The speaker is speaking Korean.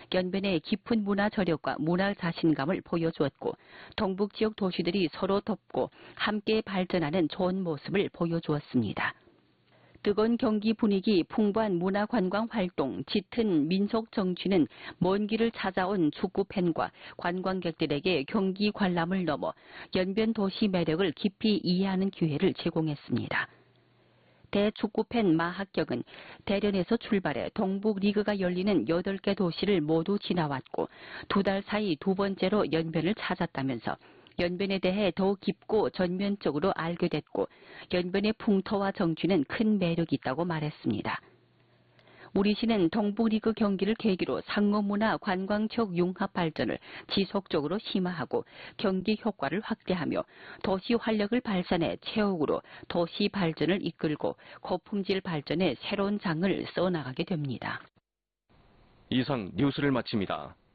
연변의 깊은 문화 저력과 문화 자신감을 보여주었고 동북 지역 도시들이 서로 돕고 함께 발전하는 좋은 모습을 보여주었습니다. 뜨거운 경기 분위기, 풍부한 문화 관광 활동, 짙은 민속 정취는 먼 길을 찾아온 축구 팬과 관광객들에게 경기 관람을 넘어 연변 도시 매력을 깊이 이해하는 기회를 제공했습니다. 대축구팬 마학경은 대련에서 출발해 동북 리그가 열리는 8개 도시를 모두 지나왔고 2달 사이 2번째로 연변을 찾았다면서 연변에 대해 더욱 깊고 전면적으로 알게 됐고 연변의 풍토와 정취는 큰 매력이 있다고 말했습니다. 우리 시는 동북리그 경기를 계기로 상호문화 관광적 융합 발전을 지속적으로 심화하고 경기 효과를 확대하며 도시 활력을 발산해 체육으로 도시 발전을 이끌고 고품질 발전의 새로운 장을 써나가게 됩니다. 이상 뉴스를 마칩니다.